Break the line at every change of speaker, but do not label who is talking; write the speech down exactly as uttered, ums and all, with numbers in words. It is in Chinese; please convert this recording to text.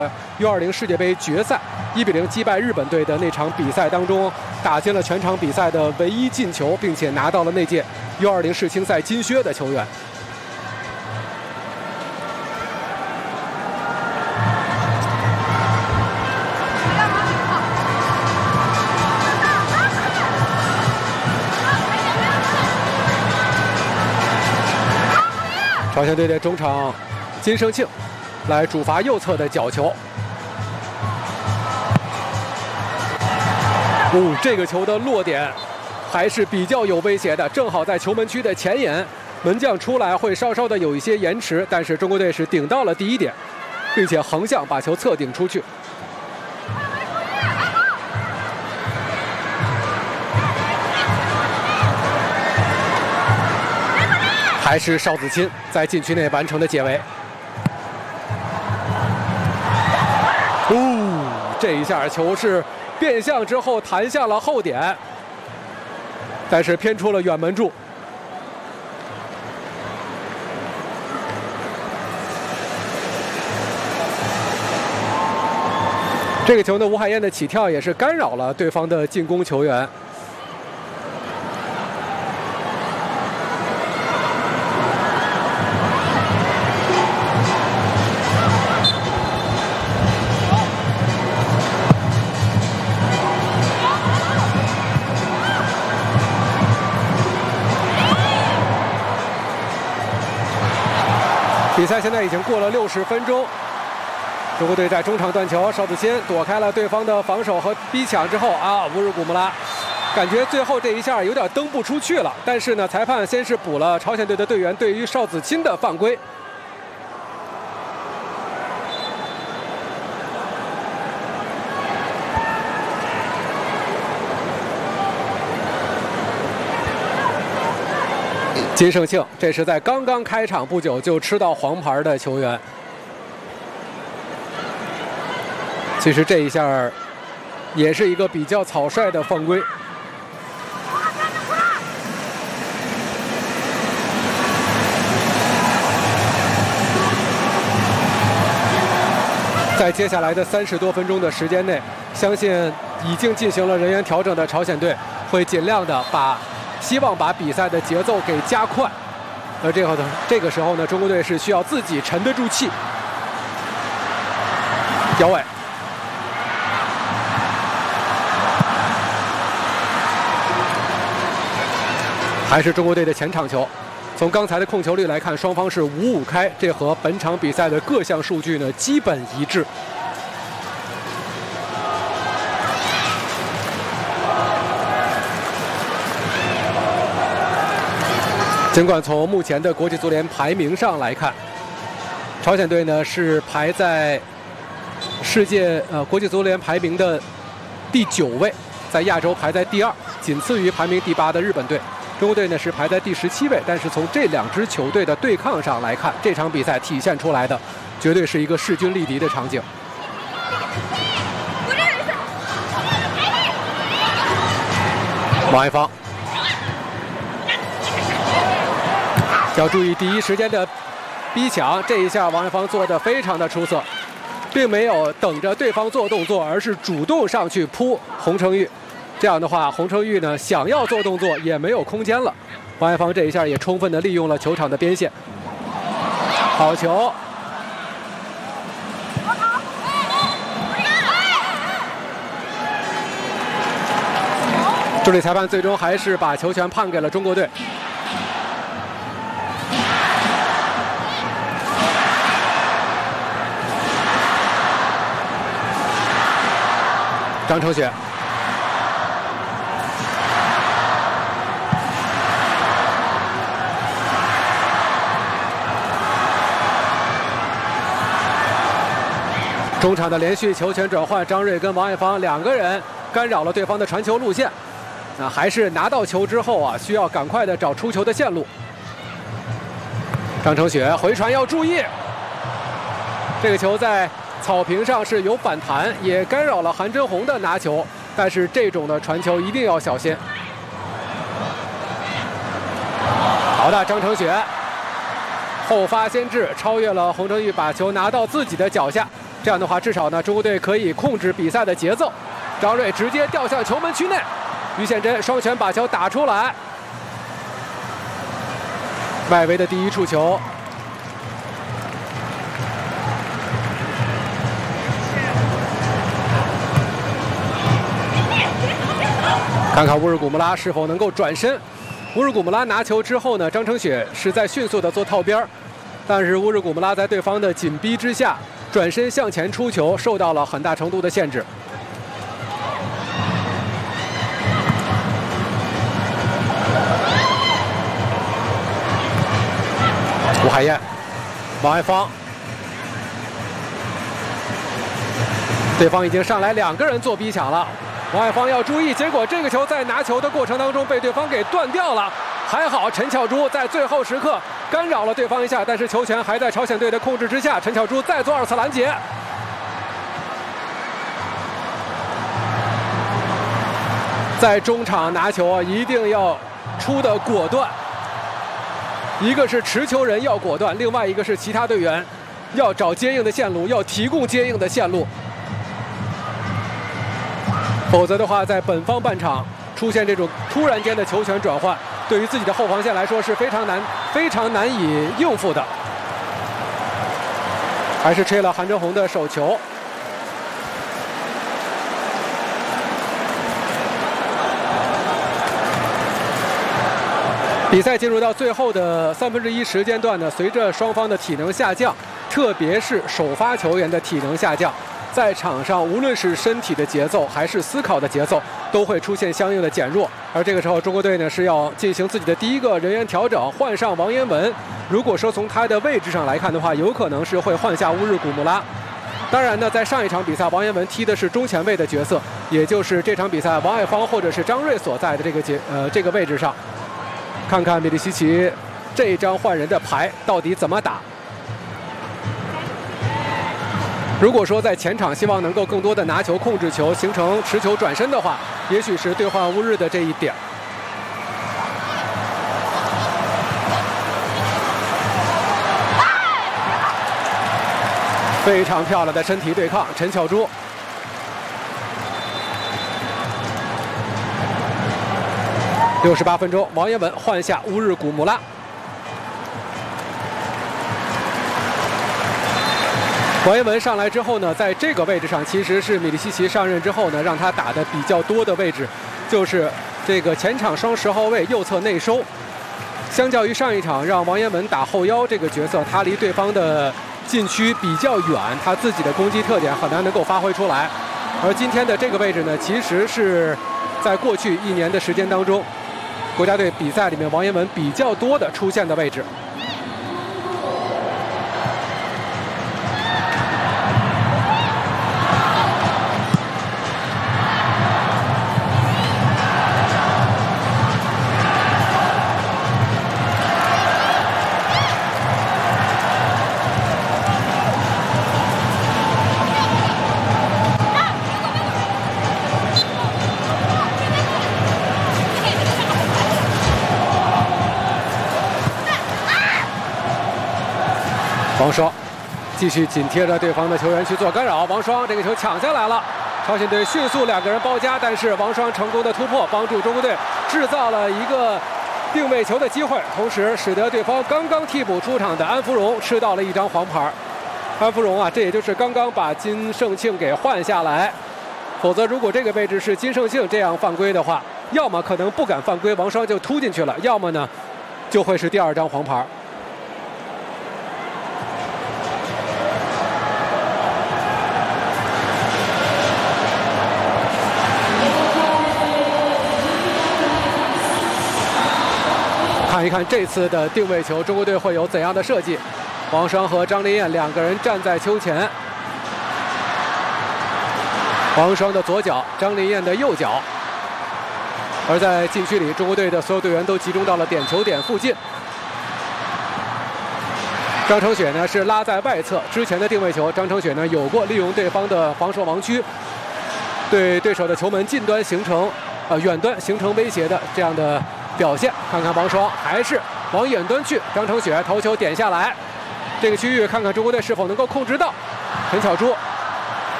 U 二零世界杯决赛一比零击败日本队的那场比赛当中，打进了全场比赛的唯一进球，并且拿到了那届 U 二零世青赛金靴的球员。朝鲜队的中场金胜庆来主罚右侧的角球。哦，这个球的落点还是比较有威胁的，正好在球门区的前沿，门将出来会稍稍的有一些延迟，但是中国队是顶到了第一点，并且横向把球侧顶出去。还是邵子钦在禁区内完成的解围。哦，这一下球是变向之后弹向了后点，但是偏出了远门柱。这个球呢，吴海燕的起跳也是干扰了对方的进攻球员。比赛现在已经过了六十分钟，中国队在中场断球，邵子钦躲开了对方的防守和逼抢之后啊，乌日古木拉感觉最后这一下有点蹬不出去了，但是呢，裁判先是补了朝鲜队的队员对于邵子钦的犯规。金胜庆，这是在刚刚开场不久就吃到黄牌的球员。其实这一下也是一个比较草率的犯规。在接下来的三十多分钟的时间内，相信已经进行了人员调整的朝鲜队会尽量的把。希望把比赛的节奏给加快，而这个呢，这个时候呢，中国队是需要自己沉得住气。姚伟，还是中国队的前场球。从刚才的控球率来看，双方是五五开，这和本场比赛的各项数据呢基本一致。尽管从目前的国际足联排名上来看，朝鲜队呢是排在世界呃国际足联排名的第九位，在亚洲排在第二，仅次于排名第八的日本队。中国队呢是排在第十七位，但是从这两支球队的对抗上来看，这场比赛体现出来的绝对是一个势均力敌的场景。王爱芳。要注意第一时间的逼抢，这一下王爱芳做得非常的出色，并没有等着对方做动作，而是主动上去扑洪承玉。这样的话，洪承玉呢想要做动作也没有空间了。王爱芳这一下也充分的利用了球场的边线。好球！助理裁判最终还是把球权判给了中国队。张承雪，中场的连续球权转换，张睿跟王爱芳两个人干扰了对方的传球路线。那还是拿到球之后啊，需要赶快的找出球的线路。张承雪回传要注意，这个球在草坪上是有反弹，也干扰了韩真红的拿球，但是这种的传球一定要小心。好的，张承雪后发先至，超越了洪承玉，把球拿到自己的脚下。 这样的话，至少呢，中国队可以控制比赛的节奏。张睿直接掉向球门区内，于宪真双拳把球打出来，外围的第一触球。看看乌日古木拉是否能够转身。乌日古木拉拿球之后呢，张承雪是在迅速的做套边，但是乌日古木拉在对方的紧逼之下，转身向前出球，受到了很大程度的限制。吴海燕，王爱芳，对方已经上来两个人做逼抢了。王爱芳要注意，结果这个球在拿球的过程当中被对方给断掉了。还好陈巧珠在最后时刻干扰了对方一下，但是球权还在朝鲜队的控制之下。陈巧珠再做二次拦截。在中场拿球啊，一定要出的果断。一个是持球人要果断，另外一个是其他队员要找接应的线路，要提供接应的线路。否则的话，在本方半场出现这种突然间的球权转换，对于自己的后防线来说是非常难、非常难以应付的。还是吹了韩哲宏的手球。比赛进入到最后的三分之一时间段呢，随着双方的体能下降，特别是首发球员的体能下降。在场上，无论是身体的节奏还是思考的节奏，都会出现相应的减弱。而这个时候，中国队呢是要进行自己的第一个人员调整，换上王彦文。如果说从他的位置上来看的话，有可能是会换下乌日古木拉。当然呢，在上一场比赛，王彦文踢的是中前卫的角色，也就是这场比赛王爱芳或者是张睿所在的这个节呃这个位置上。看看米利西奇这张换人的牌到底怎么打。如果说在前场希望能够更多的拿球、控制球，形成持球转身的话，也许是兑换乌日的这一点。非常漂亮的身体对抗，陈巧珠。六十八分钟，王彦文换下乌日古木拉。王彦文上来之后呢，在这个位置上其实是米利西奇上任之后呢，让他打的比较多的位置，就是这个前场双十号位右侧内收。相较于上一场让王彦文打后腰这个角色，他离对方的禁区比较远，他自己的攻击特点很难能够发挥出来。而今天的这个位置呢，其实是在过去一年的时间当中，国家队比赛里面王彦文比较多的出现的位置。王霜继续紧贴着对方的球员去做干扰，王霜这个球抢下来了，朝鲜队迅速两个人包夹，但是王霜成功的突破，帮助中国队制造了一个定位球的机会，同时使得对方刚刚替补出场的安福荣吃到了一张黄牌。安福荣啊，这也就是刚刚把金胜庆给换下来，否则如果这个位置是金胜庆这样犯规的话，要么可能不敢犯规，王霜就突进去了，要么呢就会是第二张黄牌。看一看这次的定位球，中国队会有怎样的设计？王霜和张琳艳两个人站在球前，王霜的左脚，张琳艳的右脚。而在禁区里，中国队的所有队员都集中到了点球点附近。张承雪呢是拉在外侧，之前的定位球，张承雪呢有过利用对方的防守盲区，对对手的球门近端形成呃远端形成威胁的这样的表现。看看王霜还是往远端去，张承雪头球点下来，这个区域看看中国队是否能够控制到。陈巧珠